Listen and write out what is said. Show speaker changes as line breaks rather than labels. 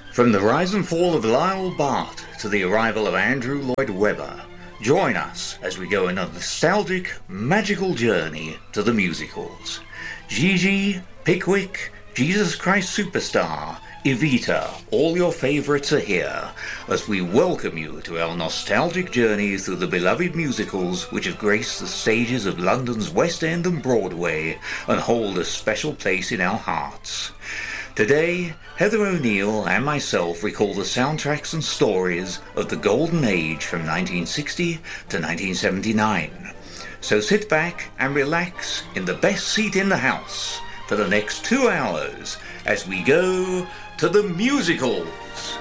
From the rise and fall of Lyle Bart to the arrival of Andrew Lloyd Webber, join us as we go on a nostalgic, magical journey to the musicals. Gigi, Pickwick, Jesus Christ Superstar, Evita, all your favourites are here as we welcome you to our nostalgic journey through the beloved musicals which have graced the stages of London's West End and Broadway and hold a special place in our hearts. Today, Heather O'Neill and myself recall the soundtracks and stories of the Golden Age from 1960 to 1979. So sit back and relax in the best seat in the house for the next 2 hours as we go to the musicals.